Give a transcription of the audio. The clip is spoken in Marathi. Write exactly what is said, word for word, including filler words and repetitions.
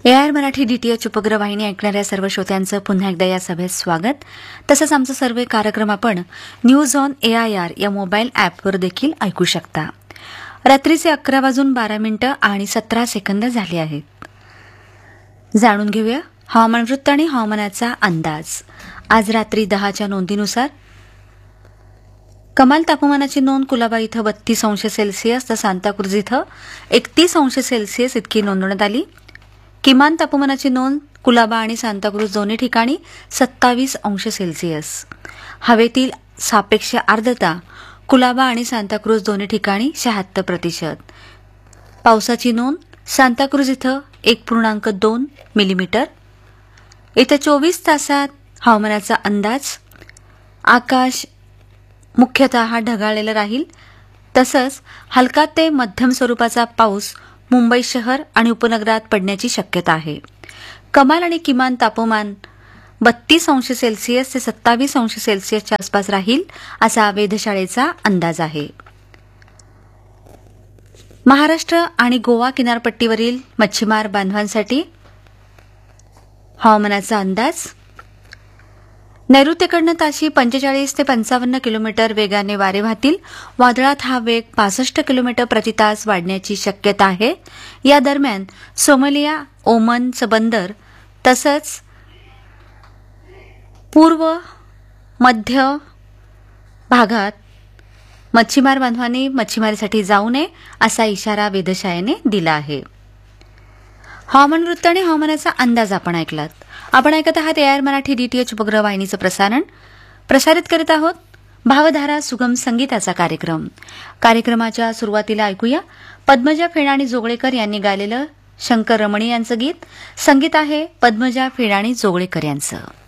ए आर मराठी डीटीएच उपग्रह वाहिनी ऐकणाऱ्या सर्व श्रोत्यांचं पुन्हा एकदा या सभेत स्वागत. तसंच आमचा सर्व कार्यक्रम आपण news on A I R या मोबाईल ॲपवर देखील ऐकू शकता. रात्रीचे अकरा वाजून बारा मिनिटं आणि सतरा सेकंद झाले आहेत. जाणून घेऊया हवामान वृत्त आणि हवामानाचा अंदाज. आज रात्री दहाच्या नोंदीनुसार कमाल तापमानाची नोंद कुलाबा इथं बत्तीस अंश सेल्सिअस तर सांताक्रुझ इथं एकतीस अंश सेल्सिअस इतकी नोंदवण्यात आली. किमान तापमानाची नोंद कुलाबा आणि सांताक्रुझ दोन्ही ठिकाणी सत्तावीस अंश सेल्सिअस. हवेतील सापेक्ष आर्द्रता कुलाबा आणि सांताक्रुझ दोन्ही ठिकाणी शहात्तर प्रतिशत. पावसाची नोंद सांताक्रुझ इथं एक पूर्णांक दोन मिलीमीटर. येत्या चोवीस तासात हवामानाचा अंदाज. आकाश मुख्यतः ढगाळलेलं राहील. तसंच हलका ते मध्यम स्वरूपाचा पाऊस मुंबई शहर आणि उपनगरात पडण्याची शक्यता आहे. कमाल आणि किमान तापमान बत्तीस अंश सेल्सिअस ते सत्तावीस अंश सेल्सिअसच्या आसपास राहील असा वेधशाळेचा अंदाज आहे. महाराष्ट्र आणि गोवा किनारपट्टीवरील मच्छीमार बांधवांसाठी हवामानाचा अंदाज. नैऋत्येकडनं ताशी पंचेचाळीस ते पंचावन्न किलोमीटर वेगाने वारे वाहतील. वादळात हा वेग पासष्ट किलोमीटर प्रति तास वाढण्याची शक्यता आहे. या दरम्यान सोमालिया, ओमनचं बंदर तसंच पूर्व मध्य भागात मच्छीमार बांधवांनी मच्छीमारीसाठी जाऊ नये असा इशारा वेधशाळेने दिला आहे. हवामान वृत्त आणि हवामानाचा अंदाज आपण ऐकलात. आपण ऐकत आहात ए आर मराठी डीटीएच उपग्रह वाहिनीचं प्रसारण. प्रसारित करीत आहोत भावधारा सुगम संगीताचा कार्यक्रम. कार्यक्रमाच्या सुरुवातीला ऐकूया पद्मजा फेणाणी जोगळेकर यांनी गायलेलं शंकर रमणी यांचं गीत. संगीत आहे पद्मजा फेणाणी जोगळेकर यांचं.